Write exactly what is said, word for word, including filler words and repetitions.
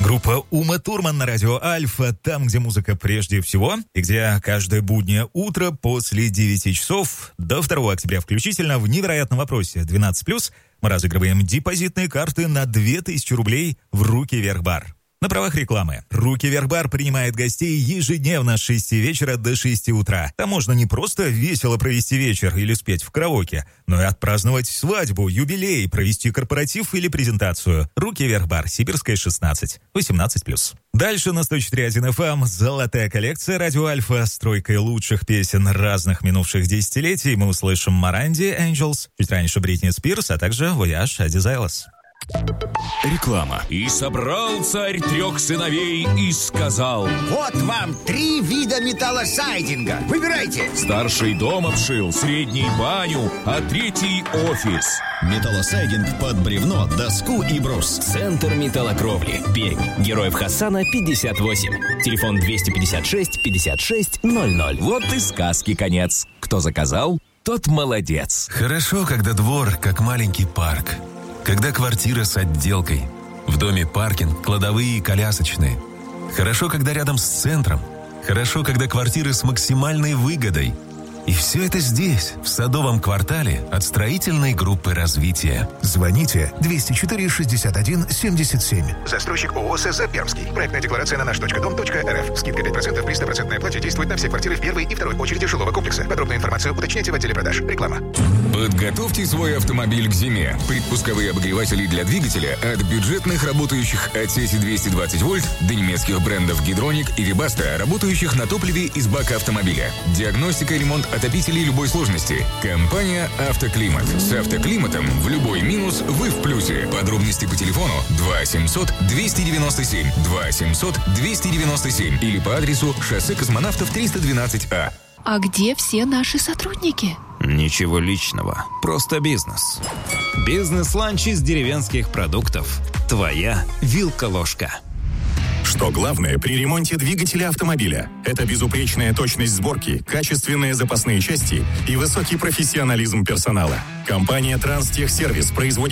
Группа Ума Турман на радио Альфа, там, где музыка прежде всего, и где каждое буднее утро после девяти часов до второго октября включительно в невероятном вопросе двенадцать плюс мы разыгрываем депозитные карты на две тысячи рублей в «Руки вверх бар». На правах рекламы. «Руки вверх бар» принимает гостей ежедневно с шести вечера до шести утра. Там можно не просто весело провести вечер или спеть в караоке, но и отпраздновать свадьбу, юбилей, провести корпоратив или презентацию. «Руки вверх бар», Сибирская, шестнадцать, восемнадцать плюс. Дальше на сто четыре точка один эф эм золотая коллекция радио Альфа с тройкой лучших песен разных минувших десятилетий. Мы услышим Моранди, Angels, чуть раньше Бритни Спирс, а также Voyage, Adizaelos. Реклама. И собрал царь трех сыновей и сказал: вот вам три вида металлосайдинга. Выбирайте. Старший дом обшил, средний баню, а третий офис. Металлосайдинг под бревно, доску и брус. Центр металлокровли. Пермь. Героев Хасана, пятьдесят восемь. Телефон двести пятьдесят шесть пятьдесят шесть ноль ноль. Вот и сказки конец. Кто заказал, тот молодец. Хорошо, когда двор как маленький парк. Когда квартира с отделкой. В доме паркинг, кладовые и колясочные. Хорошо, когда рядом с центром. Хорошо, когда квартиры с максимальной выгодой. И все это здесь, в Садовом квартале от строительной группы развития. Звоните двести четыре шестьдесят один семьдесят семь. Застройщик ООО СЗ Пермский. Проектная декларация на наш точка дом точка эр эф. Скидка пять процентов при сто процентной оплате действует на все квартиры в первой и второй очереди жилого комплекса. Подробную информацию уточняйте в отделе продаж. Реклама. Подготовьте свой автомобиль к зиме. Предпусковые обогреватели для двигателя от бюджетных, работающих от сети двести двадцать вольт, до немецких брендов Гидроник и Вибаста, работающих на топливе из бака автомобиля. Диагностика и ремонт отопителей любой сложности. Компания «Автоклимат». С «Автоклиматом» в любой минус вы в плюсе. Подробности по телефону два семьсот двести девяносто семь, два семьсот двести девяносто семь или по адресу шоссе Космонавтов триста двенадцать А. А где все наши сотрудники? Ничего личного, просто бизнес. Бизнес-ланч из деревенских продуктов. Твоя вилка-ложка. Что главное при ремонте двигателя автомобиля? Это безупречная точность сборки, качественные запасные части и высокий профессионализм персонала. Компания «Транстехсервис» производит